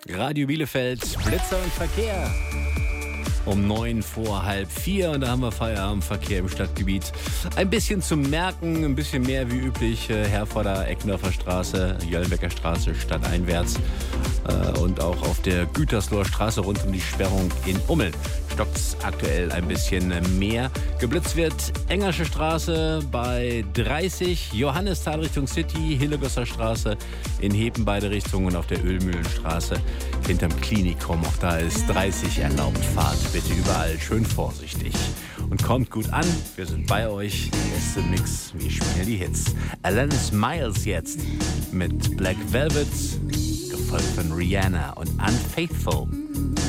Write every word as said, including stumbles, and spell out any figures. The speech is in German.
Radio Bielefeld, Blitzer und Verkehr. Um neun vor halb vier und da haben wir Feierabendverkehr im Stadtgebiet. Ein bisschen zum Merken, ein bisschen mehr wie üblich. Herforder, Eckendorfer Straße, Jöllbecker Straße stadteinwärts. Und auch auf der Gütersloher Straße rund um die Sperrung in Ummel stockt es aktuell ein bisschen mehr. Geblitzt wird Engersche Straße bei dreißig, Johannisthal Richtung City, Hillegosser Straße in Heben beide Richtungen und auf der Ölmühlenstraße hinterm Klinikum. Auch da ist dreißig erlaubt. Fahrt bitte überall schön vorsichtig. Und kommt gut an, wir sind bei euch. Beste Mix, wir spielen die Hits. Alanis Miles jetzt mit Black Velvet, gefolgt von Rihanna und Unfaithful.